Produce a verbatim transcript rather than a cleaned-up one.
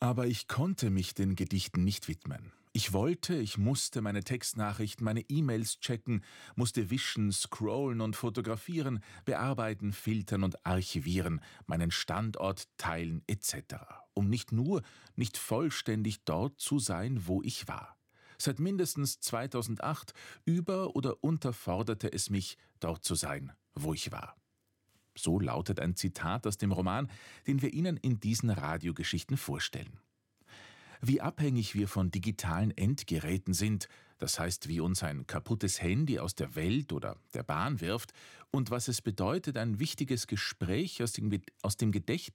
Aber ich konnte mich den Gedichten nicht widmen. Ich wollte, ich musste meine Textnachrichten, meine E-Mails checken, musste wischen, scrollen und fotografieren, bearbeiten, filtern und archivieren, meinen Standort teilen et cetera, um nicht nur, nicht vollständig dort zu sein, wo ich war. Seit mindestens zweitausendacht über- oder unterforderte es mich, dort zu sein, wo ich war. So lautet ein Zitat aus dem Roman, den wir Ihnen in diesen Radiogeschichten vorstellen. Wie abhängig wir von digitalen Endgeräten sind, das heißt, wie uns ein kaputtes Handy aus der Welt oder der Bahn wirft und was es bedeutet, ein wichtiges Gespräch aus dem, aus dem Gedächtnis